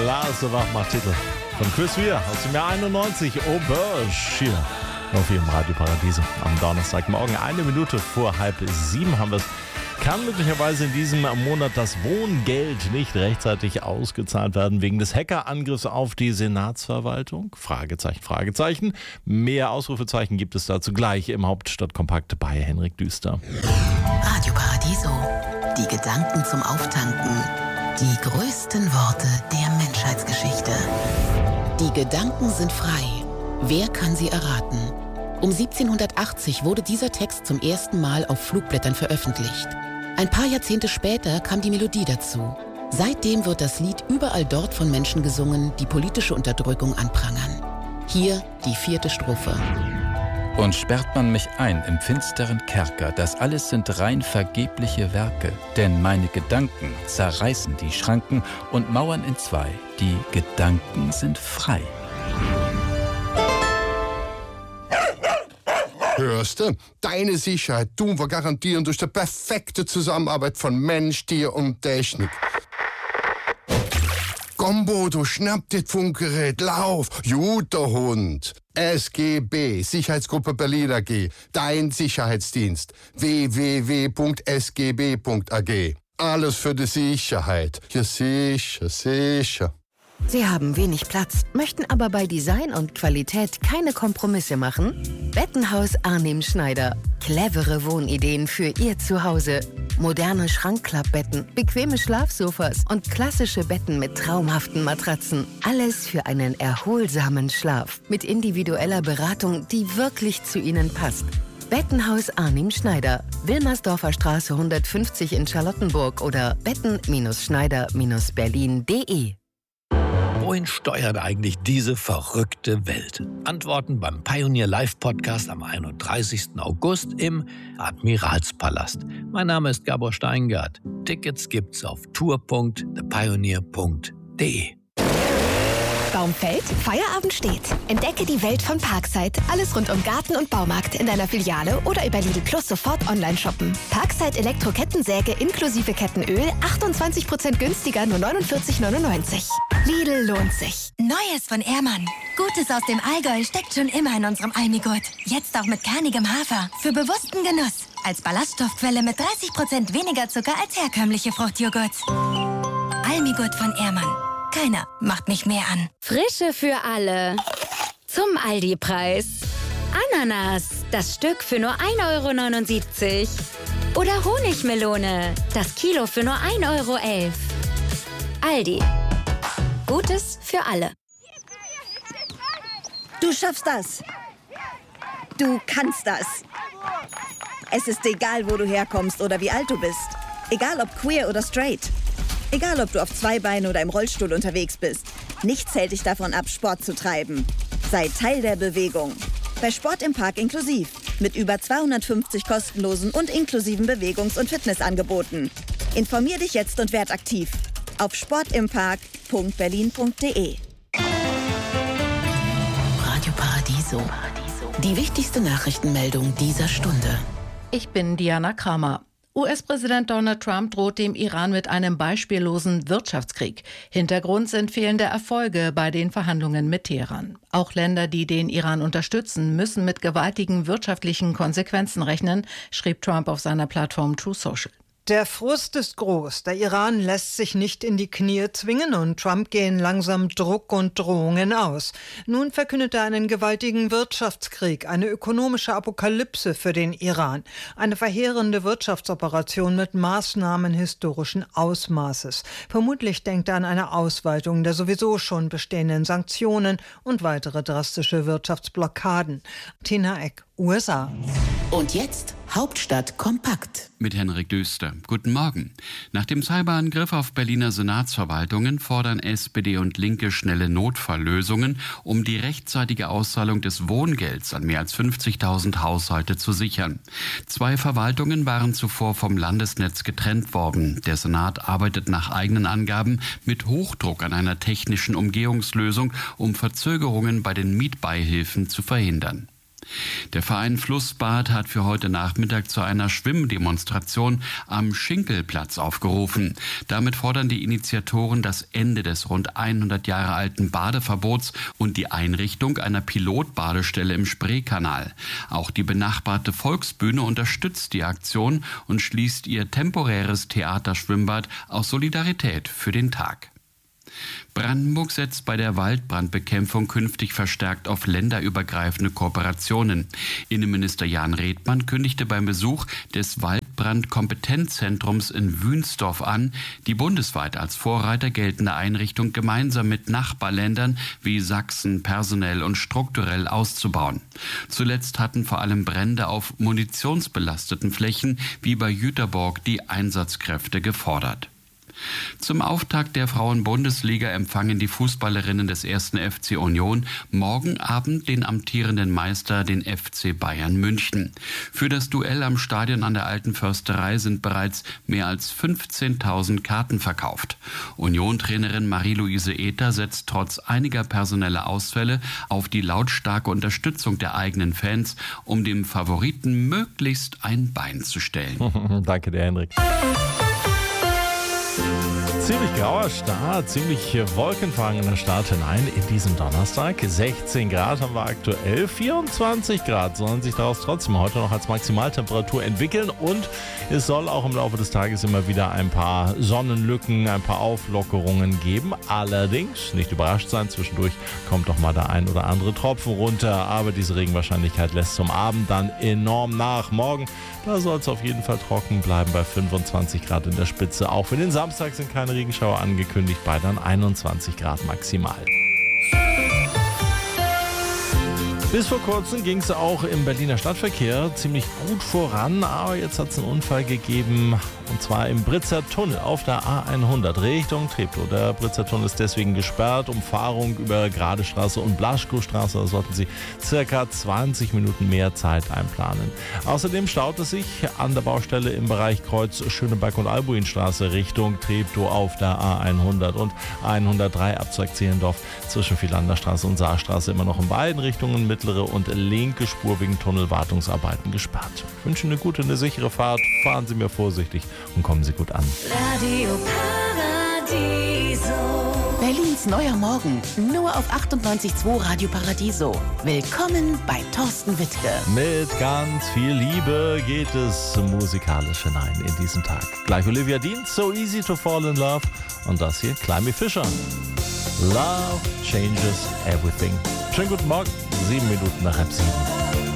Lars Wach-Macht-Titel von Chris Rea aus dem Jahr 91. Auberge hier auf Ihrem Radio Paradiso am Donnerstagmorgen. 1 Minute vor 6:30 haben wir es. Kann möglicherweise in diesem Monat das Wohngeld nicht rechtzeitig ausgezahlt werden wegen des Hackerangriffs auf die Senatsverwaltung? Fragezeichen, Fragezeichen. Mehr Ausrufezeichen gibt es dazu gleich im Hauptstadtkompakt bei Henrik Düster. Radio Paradiso. Die Gedanken zum Auftanken. Die größten Worte der Menschheitsgeschichte. Die Gedanken sind frei. Wer kann sie erraten? Um 1780 wurde dieser Text zum ersten Mal auf Flugblättern veröffentlicht. Ein paar Jahrzehnte später kam die Melodie dazu. Seitdem wird das Lied überall dort von Menschen gesungen, die politische Unterdrückung anprangern. Hier die 4. Strophe. Und sperrt man mich ein im finsteren Kerker, das alles sind rein vergebliche Werke. Denn meine Gedanken zerreißen die Schranken und mauern in zwei. Die Gedanken sind frei. Hörst du? Deine Sicherheit tun wir garantieren durch die perfekte Zusammenarbeit von Mensch, Tier und Technik. Komm, Bodo, schnapp dir das Funkgerät, lauf, guter Hund. SGB, Sicherheitsgruppe Berlin AG, dein Sicherheitsdienst. www.sgb.ag. Alles für die Sicherheit. Ja, sicher, sicher. Sie haben wenig Platz, möchten aber bei Design und Qualität keine Kompromisse machen? Bettenhaus Arnim Schneider. Clevere Wohnideen für Ihr Zuhause. Moderne Schrankklappbetten, bequeme Schlafsofas und klassische Betten mit traumhaften Matratzen. Alles für einen erholsamen Schlaf. Mit individueller Beratung, die wirklich zu Ihnen passt. Bettenhaus Arnim Schneider. Wilmersdorfer Straße 150 in Charlottenburg oder betten-schneider-berlin.de. Wohin steuert eigentlich diese verrückte Welt? Antworten beim Pioneer Live Podcast am 31. August im Admiralspalast. Mein Name ist Gabor Steingart. Tickets gibt's auf tour.thepioneer.de. Baum fällt, Feierabend steht. Entdecke die Welt von Parkside. Alles rund um Garten und Baumarkt in deiner Filiale oder über Lidl Plus sofort online shoppen. Parkside Elektro-Kettensäge inklusive Kettenöl 28% günstiger, nur 49,99. Lidl lohnt sich. Neues von Ehrmann. Gutes aus dem Allgäu steckt schon immer in unserem Almigurt. Jetzt auch mit kernigem Hafer. Für bewussten Genuss. Als Ballaststoffquelle mit 30% weniger Zucker als herkömmliche Fruchtjoghurt. Almigurt von Ehrmann. Keiner macht mich mehr an. Frische für alle. Zum Aldi-Preis. Ananas, das Stück für nur 1,79 € Oder Honigmelone, das Kilo für nur 1,11 €. Aldi. Gutes für alle. Du schaffst das. Du kannst das. Es ist egal, wo du herkommst oder wie alt du bist. Egal ob queer oder straight. Egal, ob du auf 2 Beinen oder im Rollstuhl unterwegs bist. Nichts hält dich davon ab, Sport zu treiben. Sei Teil der Bewegung. Bei Sport im Park inklusiv. Mit über 250 kostenlosen und inklusiven Bewegungs- und Fitnessangeboten. Informier dich jetzt und werd aktiv. Auf sportimpark.berlin.de. Radio Paradiso. Die wichtigste Nachrichtenmeldung dieser Stunde. Ich bin Diana Kramer. US-Präsident Donald Trump droht dem Iran mit einem beispiellosen Wirtschaftskrieg. Hintergrund sind fehlende Erfolge bei den Verhandlungen mit Teheran. Auch Länder, die den Iran unterstützen, müssen mit gewaltigen wirtschaftlichen Konsequenzen rechnen, schrieb Trump auf seiner Plattform True Social. Der Frust ist groß. Der Iran lässt sich nicht in die Knie zwingen und Trump gehen langsam Druck und Drohungen aus. Nun verkündet er einen gewaltigen Wirtschaftskrieg, eine ökonomische Apokalypse für den Iran. Eine verheerende Wirtschaftsoperation mit Maßnahmen historischen Ausmaßes. Vermutlich denkt er an eine Ausweitung der sowieso schon bestehenden Sanktionen und weitere drastische Wirtschaftsblockaden. Tina Eck, USA. Und jetzt Hauptstadt kompakt. Mit Henrik Düster. Guten Morgen. Nach dem Cyberangriff auf Berliner Senatsverwaltungen fordern SPD und Linke schnelle Notfalllösungen, um die rechtzeitige Auszahlung des Wohngelds an mehr als 50.000 Haushalte zu sichern. 2 Verwaltungen waren zuvor vom Landesnetz getrennt worden. Der Senat arbeitet nach eigenen Angaben mit Hochdruck an einer technischen Umgehungslösung, um Verzögerungen bei den Mietbeihilfen zu verhindern. Der Verein Flussbad hat für heute Nachmittag zu einer Schwimmdemonstration am Schinkelplatz aufgerufen. Damit fordern die Initiatoren das Ende des rund 100 Jahre alten Badeverbots und die Einrichtung einer Pilotbadestelle im Spreekanal. Auch die benachbarte Volksbühne unterstützt die Aktion und schließt ihr temporäres Theaterschwimmbad aus Solidarität für den Tag. Brandenburg setzt bei der Waldbrandbekämpfung künftig verstärkt auf länderübergreifende Kooperationen. Innenminister Jan Redmann kündigte beim Besuch des Waldbrandkompetenzzentrums in Wünsdorf an, die bundesweit als Vorreiter geltende Einrichtung gemeinsam mit Nachbarländern wie Sachsen personell und strukturell auszubauen. Zuletzt hatten vor allem Brände auf munitionsbelasteten Flächen wie bei Jüterborg die Einsatzkräfte gefordert. Zum Auftakt der Frauen-Bundesliga empfangen die Fußballerinnen des 1. FC Union morgen Abend den amtierenden Meister, den FC Bayern München. Für das Duell am Stadion an der Alten Försterei sind bereits mehr als 15.000 Karten verkauft. Union-Trainerin Marie-Louise Ether setzt trotz einiger personeller Ausfälle auf die lautstarke Unterstützung der eigenen Fans, um dem Favoriten möglichst ein Bein zu stellen. Danke dir, Henrik. Ziemlich grauer Start, ziemlich wolkenverhangener Start hinein in diesen Donnerstag. 16 Grad haben wir aktuell, 24 Grad sollen sich daraus trotzdem heute noch als Maximaltemperatur entwickeln und es soll auch im Laufe des Tages immer wieder ein paar Sonnenlücken, ein paar Auflockerungen geben. Allerdings, nicht überrascht sein, zwischendurch kommt doch mal der ein oder andere Tropfen runter, aber diese Regenwahrscheinlichkeit lässt zum Abend dann enorm nach. Morgen, da soll es auf jeden Fall trocken bleiben bei 25 Grad in der Spitze. Auch für den Samstag sind keine Regenschauer angekündigt, bei dann 21 Grad maximal. Bis vor kurzem ging es auch im Berliner Stadtverkehr ziemlich gut voran, aber jetzt hat es einen Unfall gegeben, und zwar im Britzer Tunnel auf der A100 Richtung Treptow. Der Britzer Tunnel ist deswegen gesperrt. Umfahrung über Gradestraße und Blaschkowstraße, da sollten Sie circa 20 Minuten mehr Zeit einplanen. Außerdem staut es sich an der Baustelle im Bereich Kreuz Schöneberg und Albuinstraße Richtung Treptow auf der A100 und 103 Abzweig Zehlendorf zwischen Philanderstraße und Saarstraße immer noch in beiden Richtungen mittlere und linke Spur wegen Tunnelwartungsarbeiten gesperrt. Ich wünsche eine gute, eine sichere Fahrt. Fahren Sie mir vorsichtig und kommen Sie gut an. Radio Paradiso. Berlins neuer Morgen, nur auf 98.2 Radio Paradiso. Willkommen bei Thorsten Wittke. Mit ganz viel Liebe geht es musikalisch hinein in diesen Tag. Gleich Olivia Dean, So Easy to Fall in Love. Und das hier, Climby Fisher. Love changes everything. Schönen guten Morgen, 7 Minuten nach halb 7.